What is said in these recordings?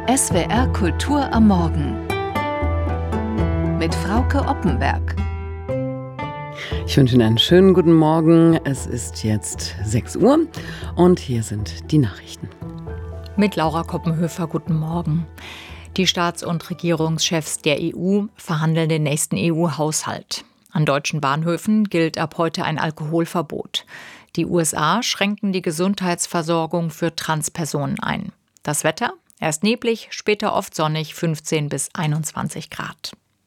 SWR Kultur am Morgen mit Frauke Oppenberg. Ich wünsche Ihnen einen schönen guten Morgen. Es ist jetzt 6 Uhr und hier sind die Nachrichten. Mit Laura Koppenhöfer, guten Morgen. Die Staats- und Regierungschefs der EU verhandeln den nächsten EU-Haushalt. An deutschen Bahnhöfen gilt ab heute ein Alkoholverbot. Die USA schränken die Gesundheitsversorgung für Transpersonen ein. Das Wetter? Erst neblig, später oft sonnig, 15 bis 21 Grad.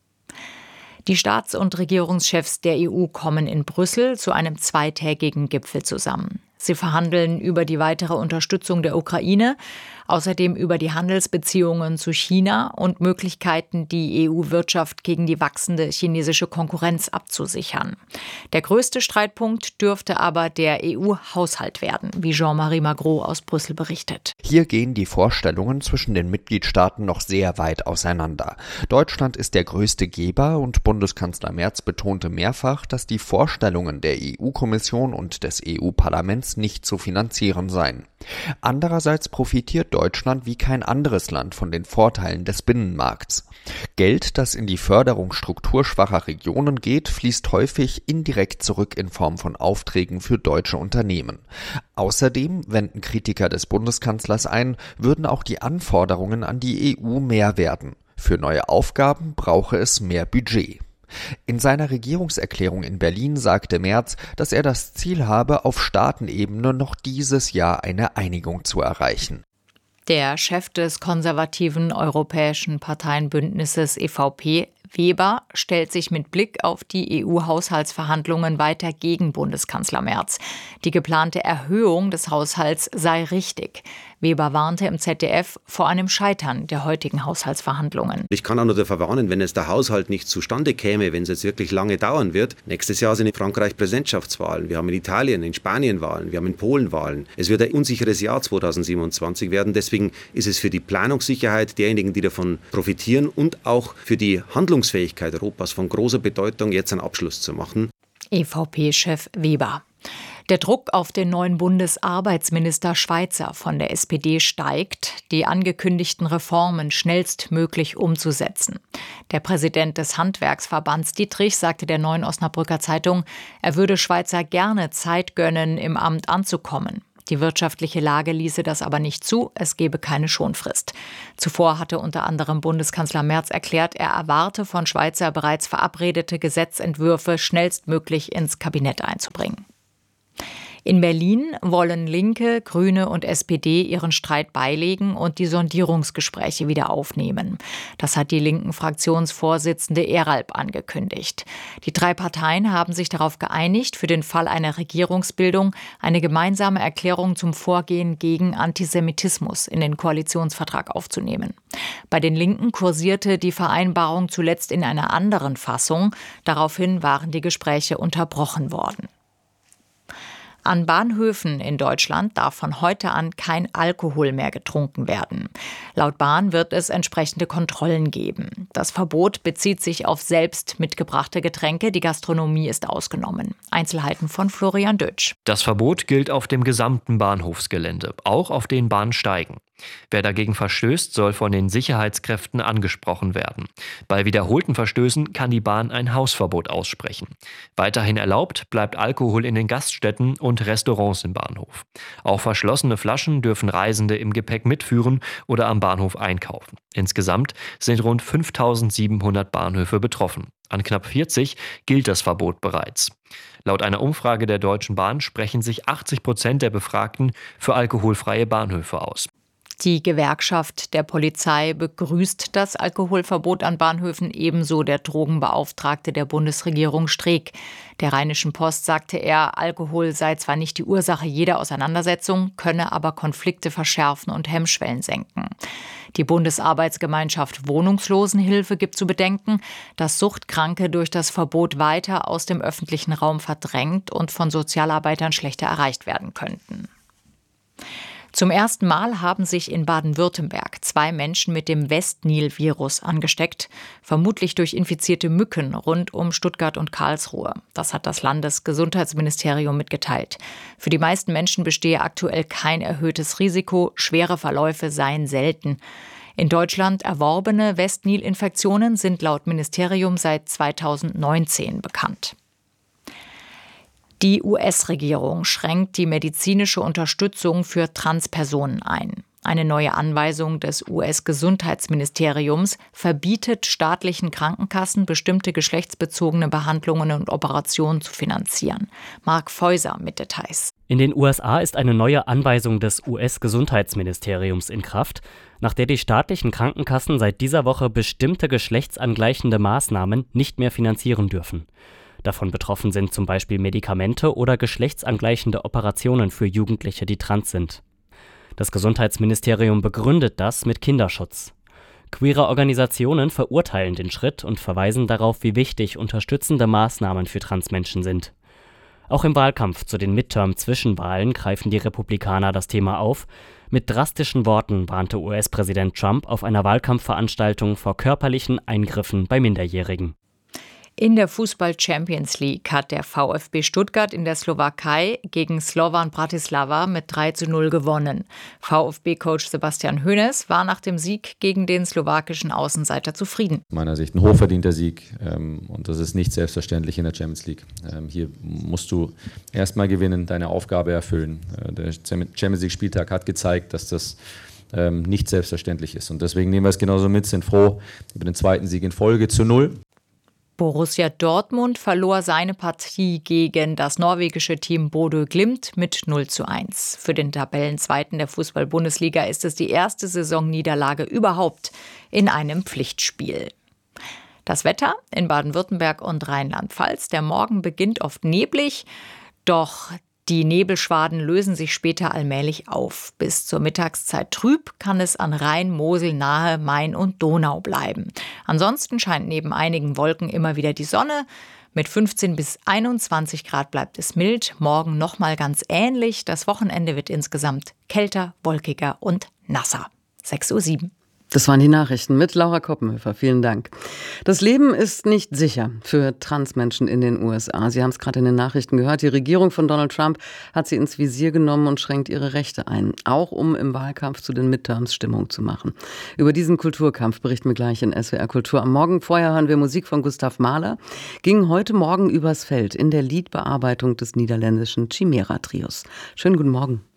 Die Staats- und Regierungschefs der EU kommen in Brüssel zu einem zweitägigen Gipfel zusammen. Sie verhandeln über die weitere Unterstützung der Ukraine, außerdem über die Handelsbeziehungen zu China und Möglichkeiten, die EU-Wirtschaft gegen die wachsende chinesische Konkurrenz abzusichern. Der größte Streitpunkt dürfte aber der EU-Haushalt werden, wie Jean-Marie Magro aus Brüssel berichtet. Hier gehen die Vorstellungen zwischen den Mitgliedstaaten noch sehr weit auseinander. Deutschland ist der größte Geber und Bundeskanzler Merz betonte mehrfach, dass die Vorstellungen der EU-Kommission und des EU-Parlaments nicht zu finanzieren seien. Andererseits profitiert Deutschland wie kein anderes Land von den Vorteilen des Binnenmarkts. Geld, das in die Förderung strukturschwacher Regionen geht, fließt häufig indirekt zurück in Form von Aufträgen für deutsche Unternehmen. Außerdem, wenden Kritiker des Bundeskanzlers ein, würden auch die Anforderungen an die EU mehr werden. Für neue Aufgaben brauche es mehr Budget. In seiner Regierungserklärung in Berlin sagte Merz, dass er das Ziel habe, auf Staatenebene noch dieses Jahr eine Einigung zu erreichen. Der Chef des konservativen Europäischen Parteienbündnisses EVP, Weber, stellt sich mit Blick auf die EU-Haushaltsverhandlungen weiter gegen Bundeskanzler Merz. Die geplante Erhöhung des Haushalts sei richtig. Weber warnte im ZDF vor einem Scheitern der heutigen Haushaltsverhandlungen. Ich kann auch nur davor warnen, wenn jetzt der Haushalt nicht zustande käme, wenn es jetzt wirklich lange dauern wird. Nächstes Jahr sind in Frankreich Präsidentschaftswahlen, wir haben in Italien, in Spanien Wahlen, wir haben in Polen Wahlen. Es wird ein unsicheres Jahr 2027 werden. Deswegen ist es für die Planungssicherheit derjenigen, die davon profitieren und auch für die Handlungsfähigkeit Europas von großer Bedeutung, jetzt einen Abschluss zu machen. EVP-Chef Weber. Der Druck auf den neuen Bundesarbeitsminister Schweizer von der SPD steigt, die angekündigten Reformen schnellstmöglich umzusetzen. Der Präsident des Handwerksverbands Dietrich sagte der Neuen Osnabrücker Zeitung, er würde Schweizer gerne Zeit gönnen, im Amt anzukommen. Die wirtschaftliche Lage ließe das aber nicht zu, es gebe keine Schonfrist. Zuvor hatte unter anderem Bundeskanzler Merz erklärt, er erwarte von Schweizer bereits verabredete Gesetzentwürfe schnellstmöglich ins Kabinett einzubringen. In Berlin wollen Linke, Grüne und SPD ihren Streit beilegen und die Sondierungsgespräche wieder aufnehmen. Das hat die linken Fraktionsvorsitzende Eralb angekündigt. Die 3 Parteien haben sich darauf geeinigt, für den Fall einer Regierungsbildung eine gemeinsame Erklärung zum Vorgehen gegen Antisemitismus in den Koalitionsvertrag aufzunehmen. Bei den Linken kursierte die Vereinbarung zuletzt in einer anderen Fassung. Daraufhin waren die Gespräche unterbrochen worden. An Bahnhöfen in Deutschland darf von heute an kein Alkohol mehr getrunken werden. Laut Bahn wird es entsprechende Kontrollen geben. Das Verbot bezieht sich auf selbst mitgebrachte Getränke. Die Gastronomie ist ausgenommen. Einzelheiten von Florian Dötsch. Das Verbot gilt auf dem gesamten Bahnhofsgelände, auch auf den Bahnsteigen. Wer dagegen verstößt, soll von den Sicherheitskräften angesprochen werden. Bei wiederholten Verstößen kann die Bahn ein Hausverbot aussprechen. Weiterhin erlaubt bleibt Alkohol in den Gaststätten und Restaurants im Bahnhof. Auch verschlossene Flaschen dürfen Reisende im Gepäck mitführen oder am Bahnhof einkaufen. Insgesamt sind rund 5.700 Bahnhöfe betroffen. An knapp 40 gilt das Verbot bereits. Laut einer Umfrage der Deutschen Bahn sprechen sich 80% der Befragten für alkoholfreie Bahnhöfe aus. Die Gewerkschaft der Polizei begrüßt das Alkoholverbot an Bahnhöfen, ebenso der Drogenbeauftragte der Bundesregierung Streeck. Der Rheinischen Post sagte er, Alkohol sei zwar nicht die Ursache jeder Auseinandersetzung, könne aber Konflikte verschärfen und Hemmschwellen senken. Die Bundesarbeitsgemeinschaft Wohnungslosenhilfe gibt zu bedenken, dass Suchtkranke durch das Verbot weiter aus dem öffentlichen Raum verdrängt und von Sozialarbeitern schlechter erreicht werden könnten. Zum ersten Mal haben sich in Baden-Württemberg 2 Menschen mit dem Westnil-Virus angesteckt, vermutlich durch infizierte Mücken rund um Stuttgart und Karlsruhe. Das hat das Landesgesundheitsministerium mitgeteilt. Für die meisten Menschen bestehe aktuell kein erhöhtes Risiko, schwere Verläufe seien selten. In Deutschland erworbene Westnil-Infektionen sind laut Ministerium seit 2019 bekannt. Die US-Regierung schränkt die medizinische Unterstützung für Transpersonen ein. Eine neue Anweisung des US-Gesundheitsministeriums verbietet staatlichen Krankenkassen, bestimmte geschlechtsbezogene Behandlungen und Operationen zu finanzieren. Mark Feuser mit Details. In den USA ist eine neue Anweisung des US-Gesundheitsministeriums in Kraft, nach der die staatlichen Krankenkassen seit dieser Woche bestimmte geschlechtsangleichende Maßnahmen nicht mehr finanzieren dürfen. Davon betroffen sind zum Beispiel Medikamente oder geschlechtsangleichende Operationen für Jugendliche, die trans sind. Das Gesundheitsministerium begründet das mit Kinderschutz. Queere Organisationen verurteilen den Schritt und verweisen darauf, wie wichtig unterstützende Maßnahmen für Transmenschen sind. Auch im Wahlkampf zu den Midterm-Zwischenwahlen greifen die Republikaner das Thema auf. Mit drastischen Worten warnte US-Präsident Trump auf einer Wahlkampfveranstaltung vor körperlichen Eingriffen bei Minderjährigen. In der Fußball-Champions League hat der VfB Stuttgart in der Slowakei gegen Slovan Bratislava mit 3:0 gewonnen. VfB-Coach Sebastian Hoeneß war nach dem Sieg gegen den slowakischen Außenseiter zufrieden. Aus meiner Sicht ein hochverdienter Sieg und das ist nicht selbstverständlich in der Champions League. Hier musst du erstmal gewinnen, deine Aufgabe erfüllen. Der Champions League-Spieltag hat gezeigt, dass das nicht selbstverständlich ist und deswegen nehmen wir es genauso mit, sind froh über den zweiten Sieg in Folge zu 0. Borussia Dortmund verlor seine Partie gegen das norwegische Team Bodø Glimt mit 0:1. Für den Tabellenzweiten der Fußball-Bundesliga ist es die erste Saisonniederlage überhaupt in einem Pflichtspiel. Das Wetter in Baden-Württemberg und Rheinland-Pfalz. Der Morgen beginnt oft neblig, doch die Nebelschwaden lösen sich später allmählich auf. Bis zur Mittagszeit trüb kann es an Rhein, Mosel, Nahe, Main und Donau bleiben. Ansonsten scheint neben einigen Wolken immer wieder die Sonne. Mit 15 bis 21 Grad bleibt es mild. Morgen nochmal ganz ähnlich. Das Wochenende wird insgesamt kälter, wolkiger und nasser. 6:07 Uhr. Das waren die Nachrichten mit Laura Koppenhöfer. Vielen Dank. Das Leben ist nicht sicher für Transmenschen in den USA. Sie haben es gerade in den Nachrichten gehört. Die Regierung von Donald Trump hat sie ins Visier genommen und schränkt ihre Rechte ein. Auch um im Wahlkampf zu den Midterms Stimmung zu machen. Über diesen Kulturkampf berichten wir gleich in SWR Kultur am Morgen. Vorher hören wir Musik von Gustav Mahler. Ging heute Morgen übers Feld in der Liedbearbeitung des niederländischen Chimera Trios. Schönen guten Morgen.